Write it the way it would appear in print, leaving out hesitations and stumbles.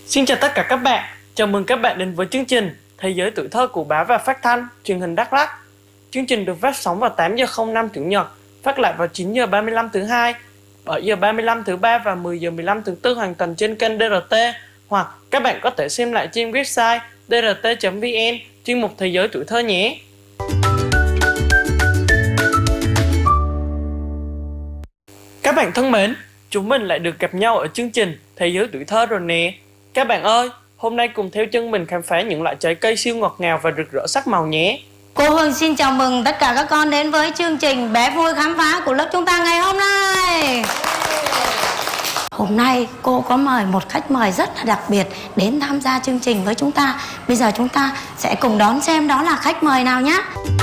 Xin chào tất cả các bạn, chào mừng các bạn đến với chương trình Thế giới tuổi thơ của báo và phát thanh truyền hình Đắk Lắk. Chương trình được phát sóng vào 8 giờ 05 Chủ nhật, phát lại vào 9 giờ 35 thứ hai, 7 giờ 35 thứ ba và 10 giờ 15 thứ tư hàng tuần trên kênh DRT, hoặc các bạn có thể xem lại trên website drt.vn chuyên mục Thế giới tuổi thơ nhé. Các bạn thân mến, chúng mình lại được gặp nhau ở chương trình Thế giới tuổi thơ rồi nè. Các bạn ơi, hôm nay cùng theo chân mình khám phá những loại trái cây siêu ngọt ngào và rực rỡ sắc màu nhé. Cô Hương xin chào mừng tất cả các con đến với chương trình Bé Vui Khám Phá của lớp chúng ta ngày hôm nay. Hôm nay cô có mời một khách mời rất là đặc biệt đến tham gia chương trình với chúng ta. Bây giờ chúng ta sẽ cùng đón xem đó là khách mời nào nhé.